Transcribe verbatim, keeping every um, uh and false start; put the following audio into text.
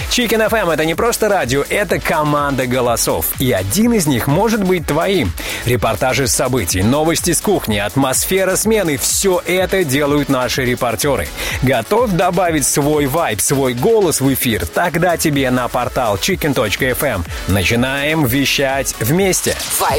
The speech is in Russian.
Chicken эф эм — это не просто радио, это команда голосов. И один из них может быть твоим. Репортажи с событий, новости с кухни, атмосфера смены — все это делают наши репортеры. Готов добавить свой вайб, свой голос в эфир? Тогда тебе на портал чикен точка эф эм. Начинаем вещать вместе.